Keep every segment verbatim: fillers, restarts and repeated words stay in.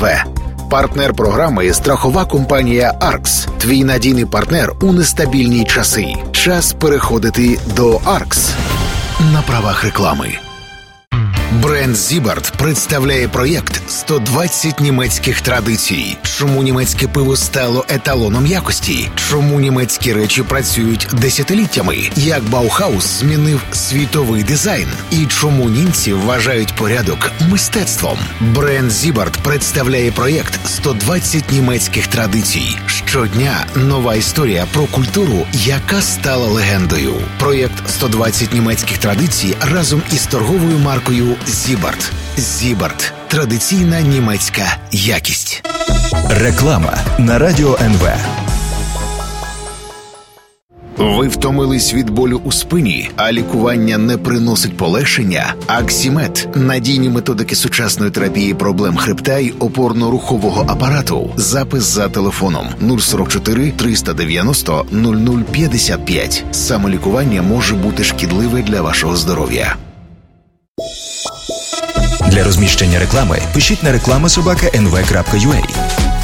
ве. Партнер програми – страхова компанія «Аркс». Твій надійний партнер у нестабільні часи. Час переходити до «Аркс» на правах реклами. Бренд Зібарт представляє проєкт «сто двадцять німецьких традицій». Чому німецьке пиво стало еталоном якості? Чому німецькі речі працюють десятиліттями? Як Баухаус змінив світовий дизайн? І чому німці вважають порядок мистецтвом? Бренд Зібарт представляє проєкт «сто двадцять німецьких традицій». Щодня нова історія про культуру, яка стала легендою. Проєкт «сто двадцять німецьких традицій» разом із торговою маркою Зібарт. Зібарт. Традиційна німецька якість. Реклама на Радіо ен ве. Ви втомились від болю у спині, а лікування не приносить полегшення? Аксімед – надійні методики сучасної терапії проблем хребта й опорно-рухового апарату. Запис за телефоном нуль сорок чотири триста дев'яносто нуль нуль п'ятдесят п'ять. Самолікування може бути шкідливе для вашого здоров'я. Для розміщення реклами пишіть на реклама собака ен ве крапка ю а.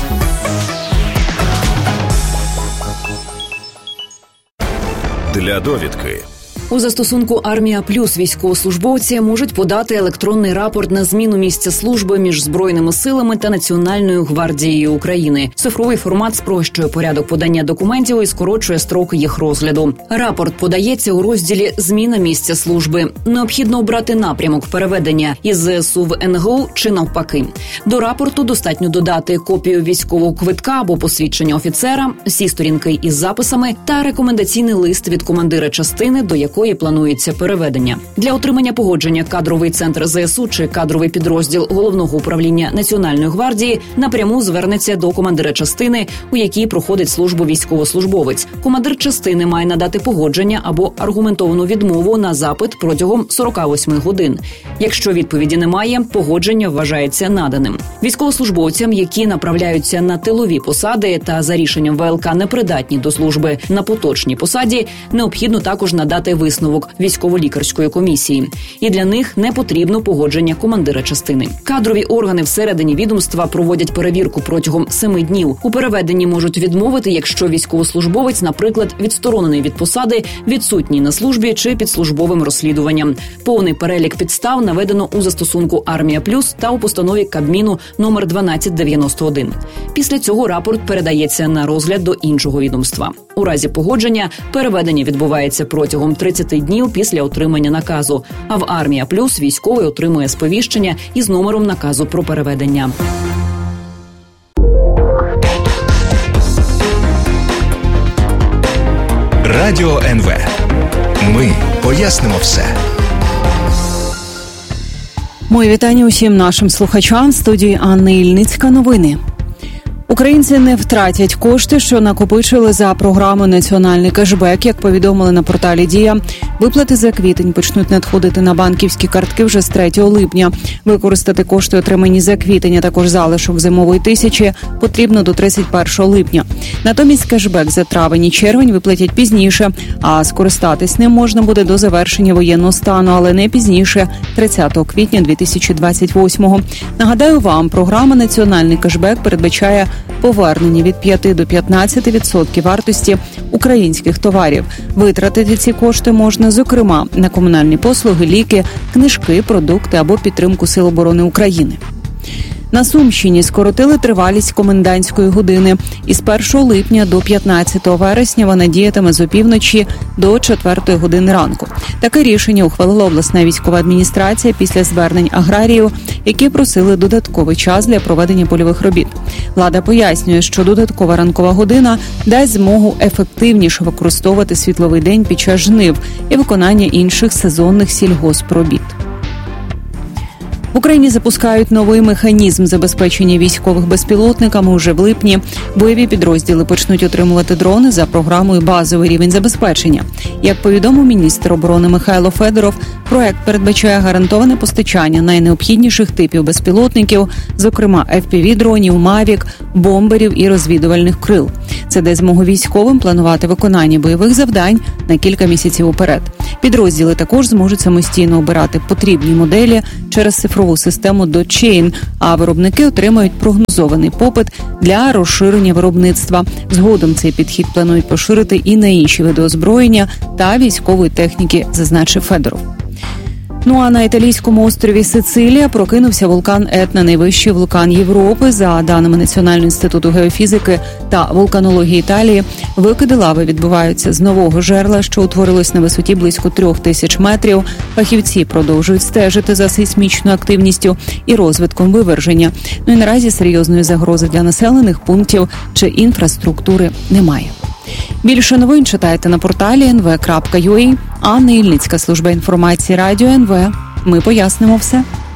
Для довідки. У застосунку «Армія Плюс» військовослужбовці можуть подати електронний рапорт на зміну місця служби між Збройними силами та Національною гвардією України. Цифровий формат спрощує порядок подання документів і скорочує строки їх розгляду. Рапорт подається у розділі «Зміна місця служби». Необхідно обрати напрямок переведення із зе ес у в ен ге у чи навпаки. До рапорту достатньо додати копію військового квитка або посвідчення офіцера, всі сторінки із записами та рекомендаційний лист від командира частини, до якої якої планується переведення. Для отримання погодження кадровий центр зе ес у чи кадровий підрозділ Головного управління Національної гвардії напряму звернеться до командира частини, у якій проходить службу військовослужбовець. Командир частини має надати погодження або аргументовану відмову на запит протягом сорок вісім годин. Якщо відповіді немає, погодження вважається наданим. Військовослужбовцям, які направляються на тилові посади та за рішенням ве ел ка непридатні до служби на поточній посаді, необхідно також надати висновок військово-лікарської комісії. І для них не потрібно погодження командира частини. Кадрові органи всередині відомства проводять перевірку протягом семи днів. У переведенні можуть відмовити, якщо військовослужбовець, наприклад, відсторонений від посади, відсутній на службі чи під службовим розслідуванням. Повний перелік підстав наведено у застосунку «Армія Плюс» та у постанові Кабміну номер дванадцять дев'яносто один. Після цього рапорт передається на розгляд до іншого відомства. У разі погодження переведення відбувається протягом тридцять днів після отримання наказу. А в «Армія Плюс» військовий отримує сповіщення із номером наказу про переведення. Радіо ен ве. Ми пояснимо все. Мої вітання усім нашим слухачам. В студії Анна Ільницька. Новини. Українці не втратять кошти, що накопичили за програмою «Національний кешбек». Як повідомили на порталі «Дія», виплати за квітень почнуть надходити на банківські картки вже з третього липня. Використати кошти, отримані за квітень, а також залишок зимової тисячі, потрібно до тридцять першого липня. Натомість кешбек за травень і червень виплатять пізніше, а скористатись ним можна буде до завершення воєнного стану, але не пізніше тридцятого квітня дві тисячі двадцять восьмого. Нагадаю вам, програма «Національний кешбек» передбачає повернення від п'яти до п'ятнадцяти відсотків вартості українських товарів. Витратити ці кошти можна, зокрема, на комунальні послуги, ліки, книжки, продукти або підтримку Сил оборони України. На Сумщині скоротили тривалість комендантської години. Із першого липня до п'ятнадцятого вересня вона діятиме з опівночі до четвертої години ранку. Таке рішення ухвалила обласна військова адміністрація після звернень аграріїв, які просили додатковий час для проведення польових робіт. Влада пояснює, що додаткова ранкова година дасть змогу ефективніше використовувати світловий день під час жнив і виконання інших сезонних сільгоспробіт. В Україні запускають новий механізм забезпечення військових безпілотниками уже в липні. Бойові підрозділи почнуть отримувати дрони за програмою «Базовий рівень забезпечення». Як повідомив міністр оборони Михайло Федоров, проект передбачає гарантоване постачання найнеобхідніших типів безпілотників, зокрема еф пі ві-дронів, «Мавік», бомберів і розвідувальних крил. Це дасть змогу військовим планувати виконання бойових завдань на кілька місяців уперед. Підрозділи також зможуть самостійно обирати потрібні моделі через цифрову систему DotChain, а виробники отримають прогнозований попит для розширення виробництва. Згодом цей підхід планують поширити і на інші види озброєння та військової техніки, зазначив Федоров. Ну а на італійському острові Сицилія прокинувся вулкан Етна, найвищий вулкан Європи. За даними Національного інституту геофізики та вулканології Італії, викиди лави відбуваються з нового жерла, що утворилось на висоті близько трьох тисяч метрів. Фахівці продовжують стежити за сейсмічною активністю і розвитком виверження. Ну і наразі серйозної загрози для населених пунктів чи інфраструктури немає. Більше новин читайте на порталі ен ве крапка ю а. Анна Ільницька, служба інформації радіо ен ве. Ми пояснимо все.